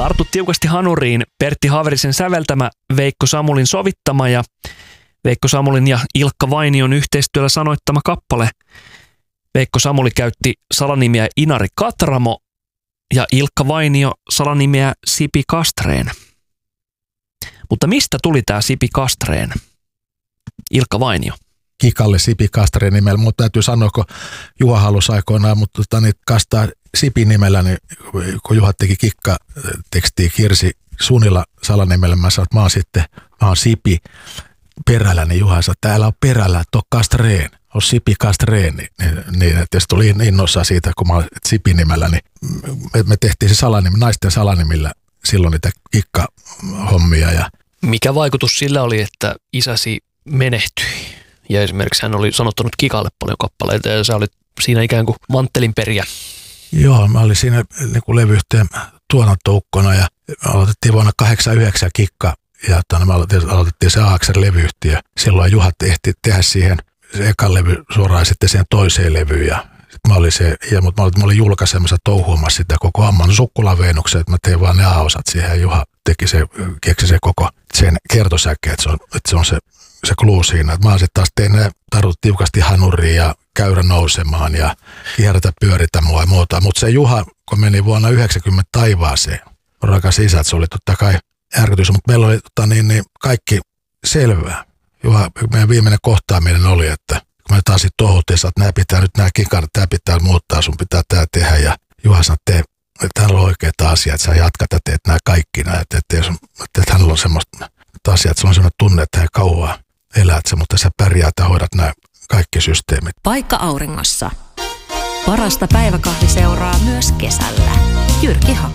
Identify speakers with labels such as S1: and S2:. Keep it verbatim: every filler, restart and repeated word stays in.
S1: Tartu tiukasti hanuriin, Pertti Haverisen säveltämä, Veikko Samulin sovittama ja Veikko Samulin ja Ilkka Vainion yhteistyöllä sanoittama kappale. Veikko Samuli käytti salanimiä Inari Katramo ja Ilkka Vainio salanimiä Sipi Kastreen. Mutta mistä tuli tämä Sipi Kastreen? Ilkka Vainio.
S2: Kikalle Sipi Kastreen nimellä, mutta täytyy sanoa, kun Juha halusi aikoinaan, mutta tota, niin kastaa Sipin nimellä, niin kun Juha teki kikkatekstiä Kirsi Sunila salanimellä, mä sanoin, että mä oon sitten, mä oon Sipi perällä, niin Juha sanoi, että täällä on perällä, että on Kastreen, on Sipi Kastreen, niin, niin, niin että jos tuli innossa siitä, kun mä oon Sipin nimellä, niin me, me tehtiin se salanimi, naisten salanimillä silloin niitä kikkahommia. Ja
S1: mikä vaikutus sillä oli, että isäsi menehtyi? Ja esimerkiksi hän oli sanottanut Kikalle paljon kappaleita ja sä olit siinä ikään kuin manttelinperiä.
S2: Joo, mä olin siinä niin kuin levyyhtiön tuotantoukkona ja aloitettiin vuonna kahdeksankymmentäyhdeksän Kikka ja me aloitettiin se A X R-levyyhtiö. Silloin Juha ehti tehdä siihen se ekan levy suoraan sitten siihen toiseen levyyn ja mä olin se, ja mutta mä olin, mä olin julkaisemassa touhuamassa sitä koko Amman Sukkulan Veenuksen, että mä tein vaan ne A-osat siihen ja Juha teki se, keksi se koko sen kertosäke, että se on, että se on se se kluu siinä, että mä sitten taas tein ne tarvitut tiukasti hanuriin ja käyrä nousemaan ja kierrätä pyöritä mua ja muuta. Mutta se Juha, kun meni vuonna yhdeksänkymmentä taivaaseen, rakas isä, että se oli totta kai järkytys, mutta meillä oli tota, niin, niin, kaikki selvää. Juha, meidän viimeinen kohtaaminen oli, että kun me taas sitten tohuttiin, että nämä pitää nyt nämä kikarat, tämä pitää muuttaa, sun pitää tämä tehdä ja Juha sanoi, että täällä on oikeita asiaa, että sä jatkat ja teet nämä kaikki nämä, että, että, että, että hänellä on semmoista asiaa, että se on semmoinen tunne, että hän kauaa elät sä, mutta sä pärjäät ja hoidat nämä kaikki systeemit.
S3: Paikka auringossa. Parasta päiväkahviseuraa myös kesällä. Jyrki Haka.